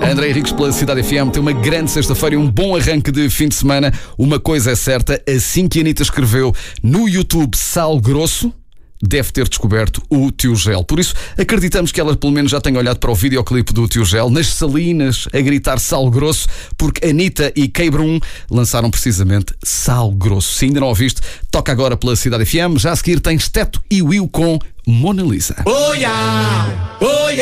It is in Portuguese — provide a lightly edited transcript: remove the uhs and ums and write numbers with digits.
André Henriques pela Cidade FM. Tem uma grande sexta-feira e um bom arranque de fim de semana. Uma coisa é certa, assim que a Anitta escreveu no YouTube Sal Grosso, deve ter descoberto o Tio Gel. Por isso, acreditamos que ela pelo menos já tenha olhado para o videoclipe do Tio Gel, nas salinas, a gritar Sal Grosso, porque Anitta e K-Brum lançaram precisamente Sal Grosso. Se ainda não ouviste, toca agora pela Cidade FM. Já a seguir tens Teto e Will com Mona Lisa. Oh yeah! Oh yeah!